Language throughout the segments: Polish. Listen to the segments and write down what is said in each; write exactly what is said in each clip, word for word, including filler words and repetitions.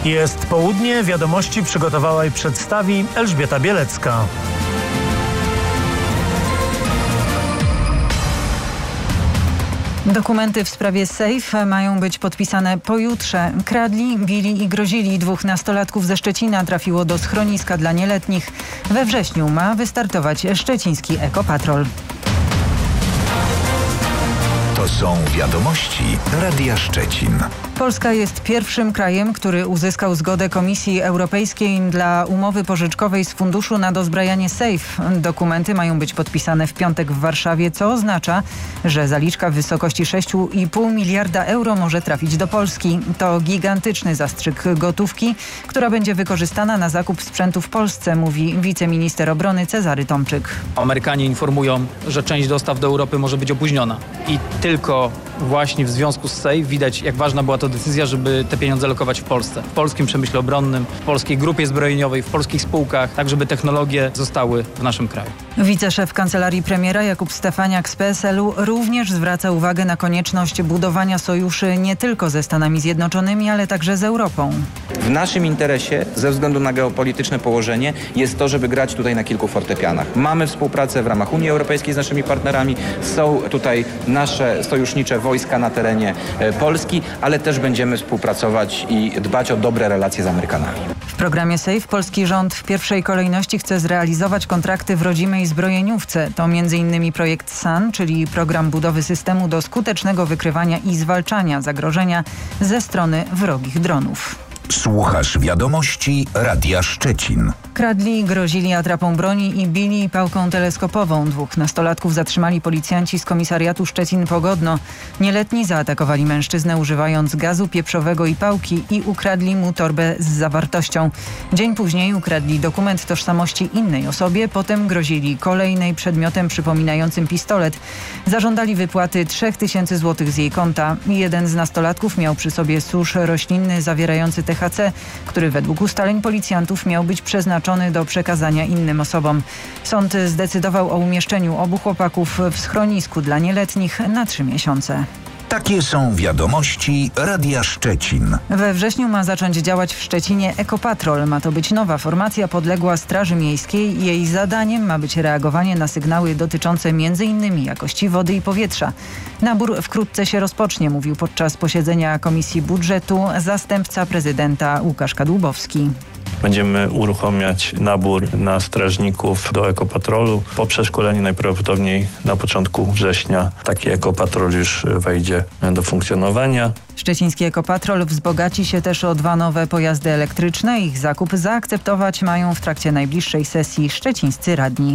Jest południe, wiadomości przygotowała i przedstawi Elżbieta Bielecka. Dokumenty w sprawie Sejf mają być podpisane pojutrze. Kradli, bili i grozili. Dwóch nastolatków ze Szczecina trafiło do schroniska dla nieletnich. We wrześniu ma wystartować szczeciński Ekopatrol. To są wiadomości Radia Szczecin. Polska jest pierwszym krajem, który uzyskał zgodę Komisji Europejskiej dla umowy pożyczkowej z Funduszu na dozbrajanie Sejf. Dokumenty mają być podpisane w piątek w Warszawie, co oznacza, że zaliczka w wysokości sześć i pół miliarda euro może trafić do Polski. To gigantyczny zastrzyk gotówki, która będzie wykorzystana na zakup sprzętu w Polsce, mówi wiceminister obrony Cezary Tomczyk. Amerykanie informują, że część dostaw do Europy może być opóźniona i tylko właśnie w związku z Sejf widać, jak ważna była to decyzja, żeby te pieniądze lokować w Polsce. W polskim przemyśle obronnym, w polskiej grupie zbrojeniowej, w polskich spółkach, tak żeby technologie zostały w naszym kraju. Wiceszef Kancelarii Premiera Jakub Stefaniak z P S L-u również zwraca uwagę na konieczność budowania sojuszy nie tylko ze Stanami Zjednoczonymi, ale także z Europą. W naszym interesie, ze względu na geopolityczne położenie, jest to, żeby grać tutaj na kilku fortepianach. Mamy współpracę w ramach Unii Europejskiej z naszymi partnerami, są tutaj nasze sojusznicze wojska na terenie Polski, ale też będziemy współpracować i dbać o dobre relacje z Amerykanami. W programie Sejf polski rząd w pierwszej kolejności chce zrealizować kontrakty w rodzimej zbrojeniówce. To między innymi projekt S A N, czyli program budowy systemu do skutecznego wykrywania i zwalczania zagrożenia ze strony wrogich dronów. Słuchasz wiadomości Radia Szczecin. Kradli, grozili atrapą broni i bili pałką teleskopową. Dwóch nastolatków zatrzymali policjanci z komisariatu Szczecin-Pogodno. Nieletni zaatakowali mężczyznę używając gazu pieprzowego i pałki i ukradli mu torbę z zawartością. Dzień później ukradli dokument tożsamości innej osobie, potem grozili kolejnej przedmiotem przypominającym pistolet. Zażądali wypłaty trzech tysięcy złotych z jej konta. Jeden z nastolatków miał przy sobie susz roślinny zawierający T H C, który według ustaleń policjantów miał być przeznaczony do przekazania innym osobom. Sąd zdecydował o umieszczeniu obu chłopaków w schronisku dla nieletnich na trzy miesiące. Takie są wiadomości Radia Szczecin. We wrześniu ma zacząć działać w Szczecinie Ekopatrol. Ma to być nowa formacja podległa Straży Miejskiej. Jej zadaniem ma być reagowanie na sygnały dotyczące m.in. jakości wody i powietrza. Nabór wkrótce się rozpocznie, mówił podczas posiedzenia Komisji Budżetu zastępca prezydenta Łukasz Kadłubowski. Będziemy uruchamiać nabór na strażników do Ekopatrolu. Po przeszkoleniu najprawdopodobniej na początku września taki Ekopatrol już wejdzie do funkcjonowania. Szczeciński Ekopatrol wzbogaci się też o dwa nowe pojazdy elektryczne. Ich zakup zaakceptować mają w trakcie najbliższej sesji szczecińscy radni.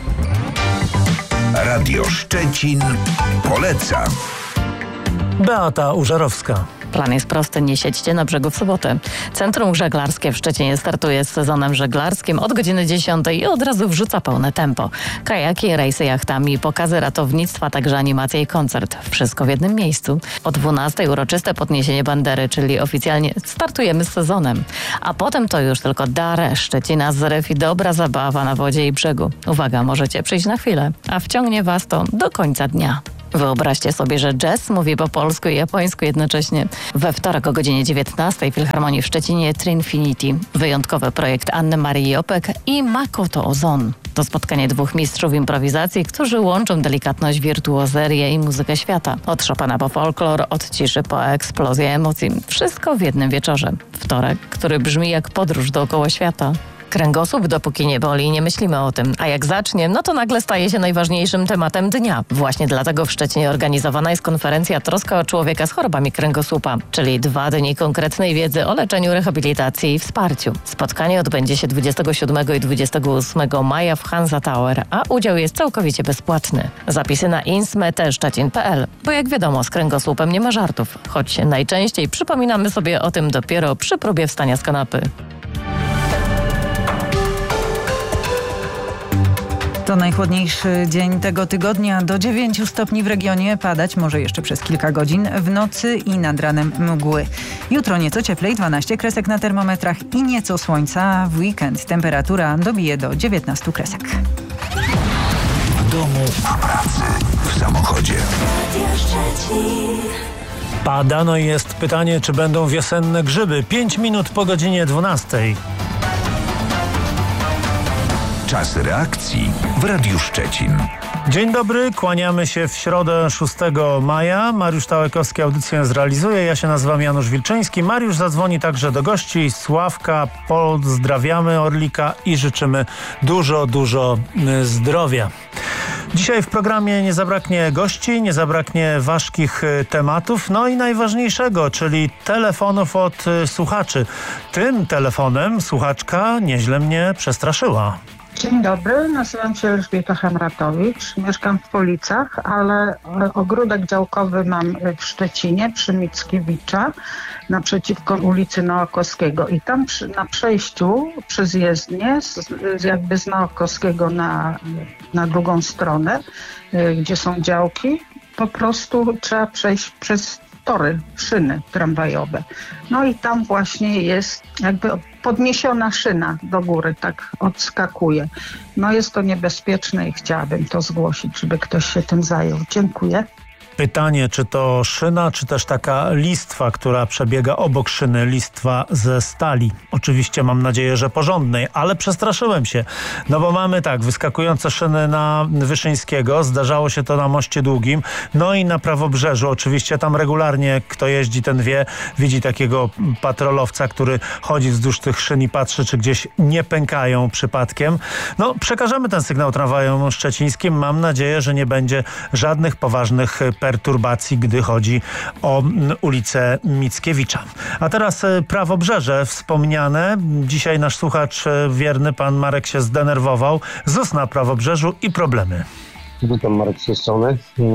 Radio Szczecin poleca. Beata Użarowska. Plan jest prosty, nie siedźcie na brzegu w sobotę. Centrum Żeglarskie w Szczecinie startuje z sezonem żeglarskim od godziny dziesiątej i od razu wrzuca pełne tempo. Kajaki, rejsy jachtami, pokazy ratownictwa, także animacja i koncert. Wszystko w jednym miejscu. O dwunastej uroczyste podniesienie bandery, czyli oficjalnie startujemy z sezonem. A potem to już tylko dar Szczecina z ref i dobra zabawa na wodzie i brzegu. Uwaga, możecie przyjść na chwilę, a wciągnie was to do końca dnia. Wyobraźcie sobie, że jazz mówi po polsku i japońsku jednocześnie. We wtorek o godzinie dziewiętnastej w Filharmonii w Szczecinie Trinfinity. Wyjątkowy projekt Anny Marii Jopek i Makoto Ozon. To spotkanie dwóch mistrzów improwizacji, którzy łączą delikatność, wirtuozerię i muzykę świata. Od Chopina po folklor, od ciszy po eksplozję emocji. Wszystko w jednym wieczorze. Wtorek, który brzmi jak podróż dookoła świata. Kręgosłup dopóki nie boli, nie myślimy o tym. A jak zacznie, no to nagle staje się najważniejszym tematem dnia. Właśnie dlatego w Szczecinie organizowana jest konferencja Troska o człowieka z chorobami kręgosłupa, czyli dwa dni konkretnej wiedzy o leczeniu, rehabilitacji i wsparciu. Spotkanie odbędzie się dwudziestego siódmego i dwudziestego ósmego maja w Hansa Tower, a udział jest całkowicie bezpłatny. Zapisy na insmete szczecin kropka p l, bo jak wiadomo z kręgosłupem nie ma żartów, choć najczęściej przypominamy sobie o tym dopiero przy próbie wstania z kanapy. To najchłodniejszy dzień tego tygodnia. Do dziewięciu stopni w regionie, padać może jeszcze przez kilka godzin. W nocy i nad ranem mgły. Jutro nieco cieplej, dwanaście kresek na termometrach i nieco słońca. W weekend temperatura dobije do dziewiętnastu kresek. W domu, w pracy, w samochodzie. Pada, no i jest pytanie, czy będą wiosenne grzyby. Pięć minut po godzinie dwunastej. Czas reakcji w Radiu Szczecin. Dzień dobry, kłaniamy się w środę szóstego maja. Mariusz Tałekowski audycję zrealizuje. Ja się nazywam Janusz Wilczyński. Mariusz zadzwoni także do gości. Sławka, pozdrawiamy Orlika i życzymy dużo, dużo zdrowia. Dzisiaj w programie nie zabraknie gości, nie zabraknie ważkich tematów, no i najważniejszego, czyli telefonów od słuchaczy. Tym telefonem słuchaczka nieźle mnie przestraszyła. Dzień dobry, nazywam się Elżbieta Hamratowicz, mieszkam w Policach, ale ogródek działkowy mam w Szczecinie przy Mickiewicza naprzeciwko ulicy Noakowskiego i tam przy, na przejściu przez jezdnię z, z jakby z Noakowskiego na, na drugą stronę, gdzie są działki, po prostu trzeba przejść przez tory, szyny tramwajowe. No i tam właśnie jest jakby podniesiona szyna do góry, tak odskakuje. No jest to niebezpieczne i chciałabym to zgłosić, żeby ktoś się tym zajął. Dziękuję. Pytanie, czy to szyna, czy też taka listwa, która przebiega obok szyny, listwa ze stali. Oczywiście mam nadzieję, że porządnej, ale przestraszyłem się. No bo mamy tak, wyskakujące szyny na Wyszyńskiego, zdarzało się to na Moście Długim, no i na Prawobrzeżu. Oczywiście tam regularnie, kto jeździ, ten wie, widzi takiego patrolowca, który chodzi wzdłuż tych szyn i patrzy, czy gdzieś nie pękają przypadkiem. No, przekażemy ten sygnał tramwajom szczecińskim. Mam nadzieję, że nie będzie żadnych poważnych perspektyw perturbacji, gdy chodzi o ulicę Mickiewicza. A teraz Prawobrzeże wspomniane. Dzisiaj nasz słuchacz wierny, pan Marek, się zdenerwował. Z U S na Prawobrzeżu i problemy. Witam, Marek z tej strony.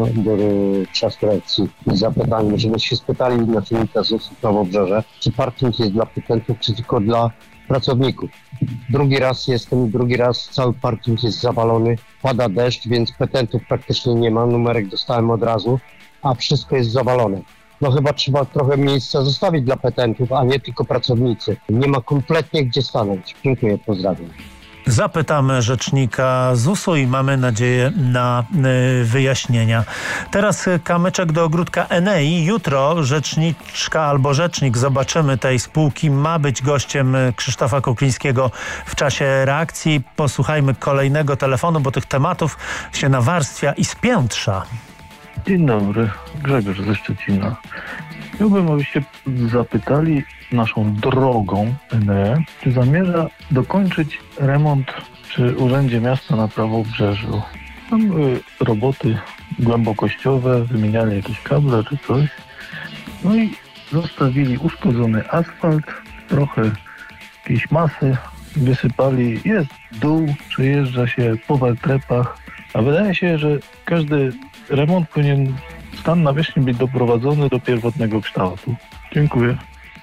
Biorę czas reakcji z zapytaniem, żeby się spytali naczelnika Z U S-u Prawobrzeże, czy parking jest dla petentów, czy tylko dla pracowników. Drugi raz jestem, drugi raz cały parking jest zawalony, pada deszcz, więc petentów praktycznie nie ma, numerek dostałem od razu, a wszystko jest zawalone. No chyba trzeba trochę miejsca zostawić dla petentów, a nie tylko pracownicy. Nie ma kompletnie gdzie stanąć. Dziękuję, pozdrawiam. Zapytamy rzecznika Z U S-u i mamy nadzieję na y, wyjaśnienia. Teraz kamyczek do ogródka Enei. Jutro rzeczniczka albo rzecznik, zobaczymy, tej spółki ma być gościem Krzysztofa Kuklińskiego w czasie reakcji. Posłuchajmy kolejnego telefonu, bo tych tematów się nawarstwia i spiętrza. Dzień dobry, Grzegorz ze Szczecina. Chciałbym, abyście zapytali naszą drogą Eneę, czy zamierza dokończyć remont przy Urzędzie Miasta na Prawobrzeżu. Tam były roboty głębokościowe, wymieniali jakieś kable czy coś. No i zostawili uszkodzony asfalt, trochę jakiejś masy, wysypali, jest dół, przejeżdża się po waltrepach, a wydaje się, że każdy remont powinien stan nawierzchni być doprowadzony do pierwotnego kształtu. Dziękuję.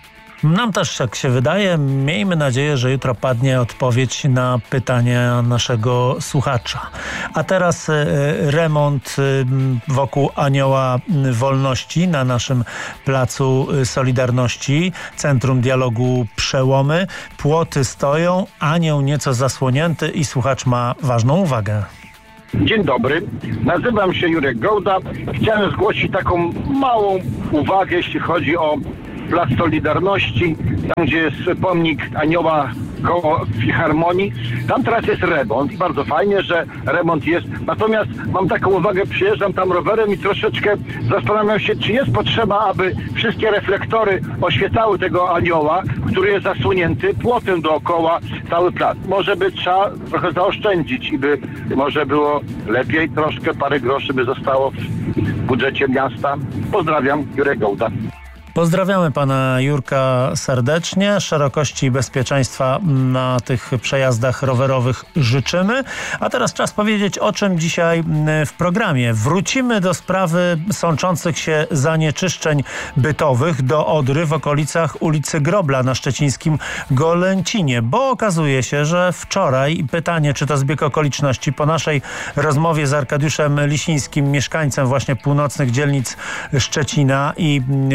Nam też tak się wydaje. Miejmy nadzieję, że jutro padnie odpowiedź na pytania naszego słuchacza. A teraz y, remont y, wokół Anioła Wolności na naszym Placu Solidarności. Centrum Dialogu Przełomy. Płoty stoją, anioł nieco zasłonięty i słuchacz ma ważną uwagę. Dzień dobry, nazywam się Jurek Gołda. Chciałem zgłosić taką małą uwagę, jeśli chodzi o Plac Solidarności, tam gdzie jest pomnik Anioła koło Filharmonii. Tam teraz jest remont i bardzo fajnie, że remont jest. Natomiast mam taką uwagę, przyjeżdżam tam rowerem i troszeczkę zastanawiam się, czy jest potrzeba, aby wszystkie reflektory oświetlały tego anioła, który jest zasłonięty płotem dookoła cały plac. Może by trzeba trochę zaoszczędzić i by może było lepiej, troszkę parę groszy by zostało w budżecie miasta. Pozdrawiam, Jurek Gołda. Pozdrawiamy pana Jurka serdecznie. Szerokości i bezpieczeństwa na tych przejazdach rowerowych życzymy. A teraz czas powiedzieć, o czym dzisiaj w programie. Wrócimy do sprawy sączących się zanieczyszczeń bytowych do Odry w okolicach ulicy Grobla na szczecińskim Golęcinie, bo okazuje się, że wczoraj, pytanie, czy to zbieg okoliczności, po naszej rozmowie z Arkadiuszem Lisińskim, mieszkańcem właśnie północnych dzielnic Szczecina i działaczem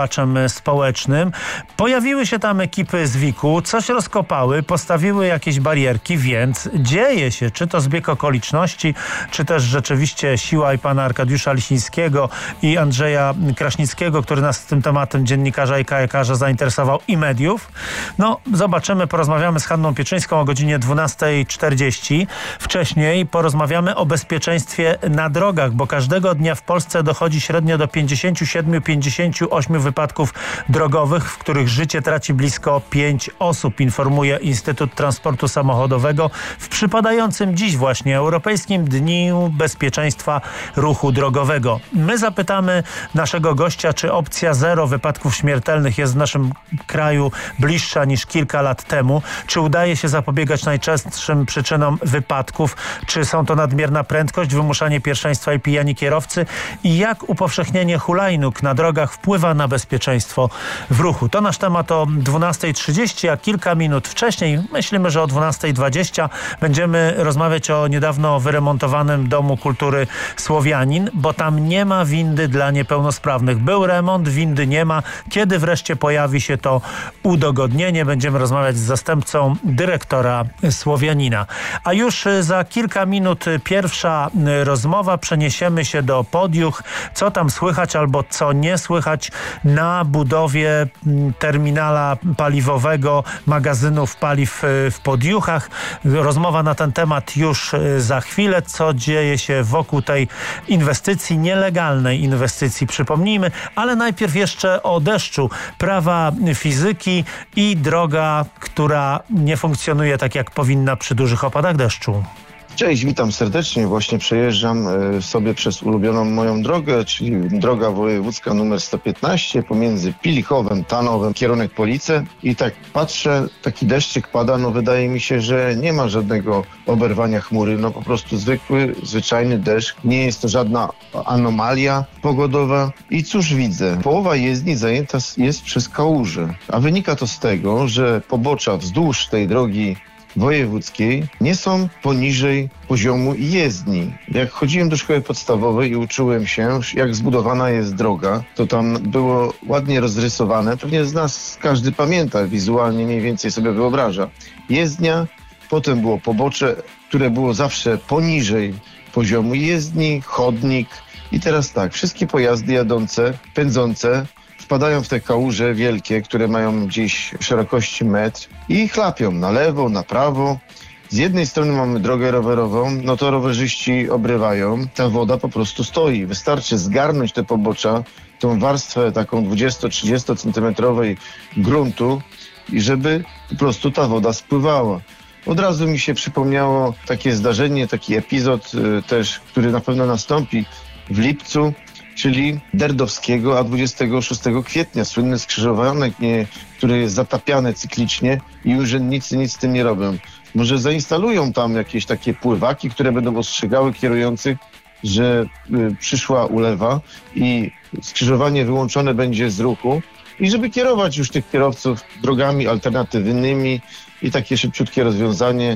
działaczem społecznym. Pojawiły się tam ekipy z wiku, coś rozkopały, postawiły jakieś barierki, więc dzieje się, czy to zbieg okoliczności, czy też rzeczywiście siła i pana Arkadiusza Lisińskiego i Andrzeja Kraśnickiego, który nas tym tematem, dziennikarza i kajakarza, zainteresował, i mediów. No, zobaczymy, porozmawiamy z Hanną Pieczyńską o godzinie dwunastej czterdzieści. Wcześniej porozmawiamy o bezpieczeństwie na drogach, bo każdego dnia w Polsce dochodzi średnio do pięćdziesiąt siedem do pięćdziesięciu ośmiu wypadków drogowych, w których życie traci blisko pięć osób, informuje Instytut Transportu Samochodowego w przypadającym dziś właśnie Europejskim Dniu Bezpieczeństwa Ruchu Drogowego. My zapytamy naszego gościa, czy opcja zero wypadków śmiertelnych jest w naszym kraju bliższa niż kilka lat temu, czy udaje się zapobiegać najczęstszym przyczynom wypadków, czy są to nadmierna prędkość, wymuszanie pierwszeństwa i pijani kierowcy, i jak upowszechnienie hulajnóg na drogach wpływa na bezpieczeństwo w ruchu. To nasz temat o dwunastej trzydzieści, a kilka minut wcześniej, myślimy, że o dwunastej dwadzieścia, będziemy rozmawiać o niedawno wyremontowanym Domu Kultury Słowianin, bo tam nie ma windy dla niepełnosprawnych. Był remont, windy nie ma. Kiedy wreszcie pojawi się to udogodnienie? Będziemy rozmawiać z zastępcą dyrektora Słowianina. A już za kilka minut pierwsza rozmowa. Przeniesiemy się do Podjuch. Co tam słychać albo co nie słychać na budowie terminala paliwowego, magazynów paliw w Podjuchach. Rozmowa na ten temat już za chwilę. Co dzieje się wokół tej inwestycji, nielegalnej inwestycji, przypomnijmy, ale najpierw jeszcze o deszczu. Prawa fizyki i droga, która nie funkcjonuje tak, jak powinna przy dużych opadach deszczu. Cześć, witam serdecznie. Właśnie przejeżdżam sobie przez ulubioną moją drogę, czyli droga wojewódzka numer sto piętnaście pomiędzy Pilichowem, Tanowem, kierunek Police, i tak patrzę, taki deszczyk pada, no wydaje mi się, że nie ma żadnego oberwania chmury, no po prostu zwykły, zwyczajny deszcz, nie jest to żadna anomalia pogodowa. I cóż widzę? Połowa jezdni zajęta jest przez kałuże, a wynika to z tego, że pobocza wzdłuż tej drogi wojewódzkiej nie są poniżej poziomu jezdni. Jak chodziłem do szkoły podstawowej i uczyłem się, jak zbudowana jest droga, to tam było ładnie rozrysowane. Pewnie z nas każdy pamięta, wizualnie mniej więcej sobie wyobraża. Jezdnia, potem było pobocze, które było zawsze poniżej poziomu jezdni, chodnik. I teraz tak, wszystkie pojazdy jadące, pędzące wpadają w te kałuże wielkie, które mają gdzieś szerokości metr, i chlapią na lewo, na prawo. Z jednej strony mamy drogę rowerową, no to rowerzyści obrywają, ta woda po prostu stoi. Wystarczy zgarnąć te pobocza, tą warstwę taką dwudziesto-trzydziesto centymetrowej gruntu, i żeby po prostu ta woda spływała. Od razu mi się przypomniało takie zdarzenie, taki epizod y, też, który na pewno nastąpi w lipcu, czyli Derdowskiego, a dwudziestego szóstego kwietnia, słynny skrzyżowanek, który jest zatapiany cyklicznie, i urzędnicy nic z tym nie robią. Może zainstalują tam jakieś takie pływaki, które będą ostrzegały kierujących, że y, przyszła ulewa i skrzyżowanie wyłączone będzie z ruchu, i żeby kierować już tych kierowców drogami alternatywnymi, i takie szybciutkie rozwiązanie.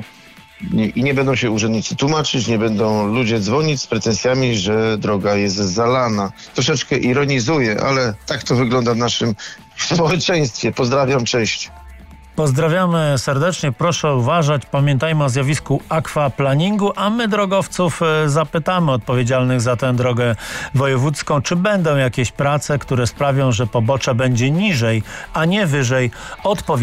I nie będą się urzędnicy tłumaczyć, nie będą ludzie dzwonić z pretensjami, że droga jest zalana. Troszeczkę ironizuję, ale tak to wygląda w naszym społeczeństwie. Pozdrawiam, cześć. Pozdrawiamy serdecznie, proszę uważać, pamiętajmy o zjawisku aquaplaningu, a my drogowców zapytamy odpowiedzialnych za tę drogę wojewódzką, czy będą jakieś prace, które sprawią, że pobocze będzie niżej, a nie wyżej odpowiednio